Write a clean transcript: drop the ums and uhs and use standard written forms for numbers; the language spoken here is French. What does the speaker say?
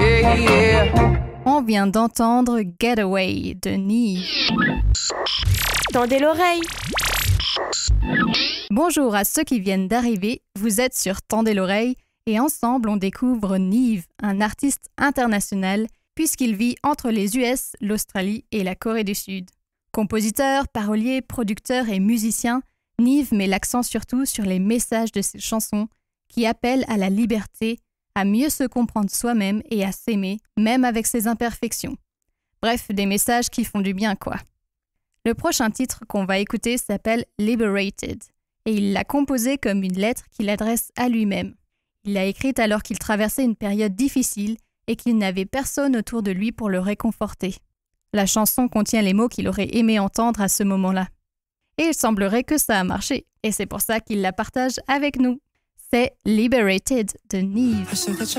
Yeah, yeah. On vient d'entendre Getaway de Nive. Tendez l'oreille. Bonjour à ceux qui viennent d'arriver, vous êtes sur Tendez l'oreille et ensemble on découvre Nive, un artiste international puisqu'il vit entre les US, l'Australie et la Corée du Sud. Compositeur, parolier, producteur et musicien, Nive met l'accent surtout sur les messages de ses chansons qui appellent à la liberté, à mieux se comprendre soi-même et à s'aimer, même avec ses imperfections. Bref, des messages qui font du bien, quoi. Le prochain titre qu'on va écouter s'appelle Liberated, et il l'a composé comme une lettre qu'il adresse à lui-même. Il l'a écrite alors qu'il traversait une période difficile et qu'il n'avait personne autour de lui pour le réconforter. La chanson contient les mots qu'il aurait aimé entendre à ce moment-là. Et il semblerait que ça a marché, et c'est pour ça qu'il la partage avec nous. C'est Liberated de Nive.